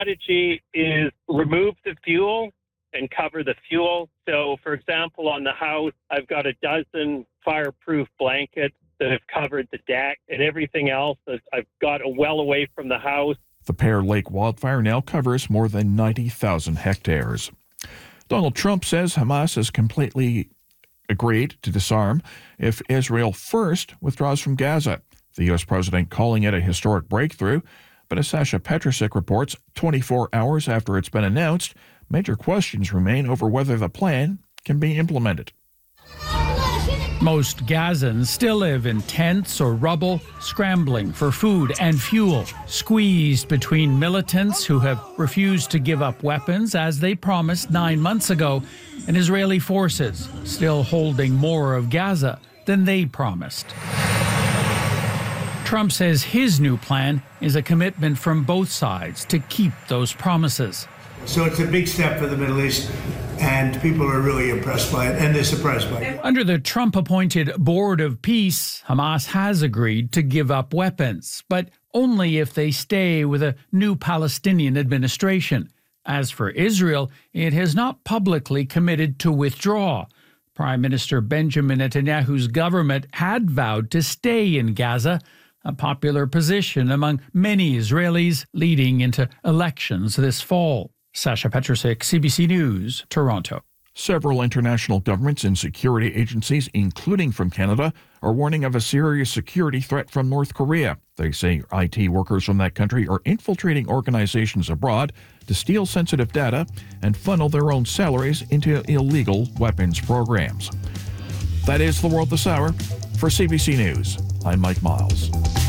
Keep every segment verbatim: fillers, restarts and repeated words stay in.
strategy is remove the fuel and cover the fuel. So, for example, on the house, I've got a dozen fireproof blankets that have covered the deck, and everything else I've got well away from the house. The Pear Lake wildfire now covers more than ninety thousand hectares. Donald Trump says Hamas has completely agreed to disarm if Israel first withdraws from Gaza. The U S president calling it a historic breakthrough. But as Sasha Petrusik reports, twenty-four hours after it's been announced, major questions remain over whether the plan can be implemented. Most Gazans still live in tents or rubble, scrambling for food and fuel, squeezed between militants who have refused to give up weapons as they promised nine months ago, and Israeli forces still holding more of Gaza than they promised. Trump says his new plan is a commitment from both sides to keep those promises. So it's a big step for the Middle East, and people are really impressed by it, and they're surprised by it. Under the Trump-appointed Board of Peace, Hamas has agreed to give up weapons, but only if they stay with a new Palestinian administration. As for Israel, it has not publicly committed to withdraw. Prime Minister Benjamin Netanyahu's government had vowed to stay in Gaza, a popular position among many Israelis leading into elections this fall. Sasha Petrusik, C B C News, Toronto. Several international governments and security agencies, including from Canada, are warning of a serious security threat from North Korea. They say I T workers from that country are infiltrating organizations abroad to steal sensitive data and funnel their own salaries into illegal weapons programs. That is the world this hour. For C B C News, I'm Mike Miles.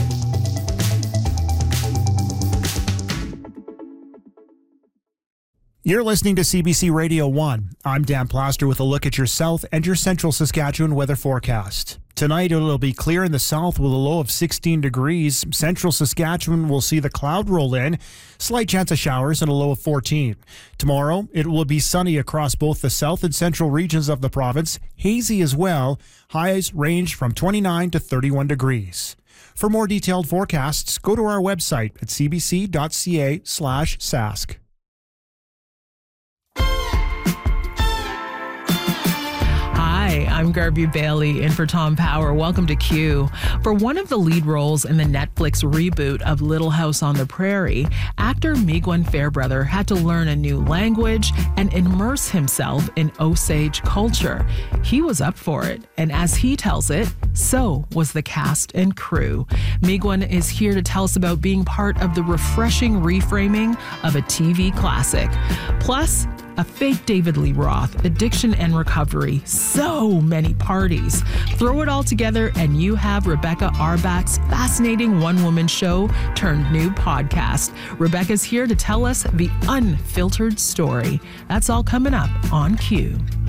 You're listening to C B C Radio one. I'm Dan Plaster with a look at your south and your central Saskatchewan weather forecast. Tonight it'll be clear in the south with a low of sixteen degrees. Central Saskatchewan will see the cloud roll in. Slight chance of showers and a low of fourteen. Tomorrow it will be sunny across both the south and central regions of the province. Hazy as well. Highs range from twenty-nine to thirty-one degrees. For more detailed forecasts, go to our website at c b c dot c a slash sask. Hi, I'm Garby Bailey in for Tom Power. Welcome to Q. For one of the lead roles in the Netflix reboot of Little House on the Prairie, actor Migwen Fairbrother had to learn a new language and immerse himself in Osage culture. He was up for it, and as he tells it, so was the cast and crew. Migwen is here to tell us about being part of the refreshing reframing of a T V classic. Plus, a fake David Lee Roth, addiction and recovery, so many parties. Throw it all together and you have Rebecca Arbach's fascinating one-woman show turned new podcast. Rebecca's here to tell us the unfiltered story. That's all coming up on Q.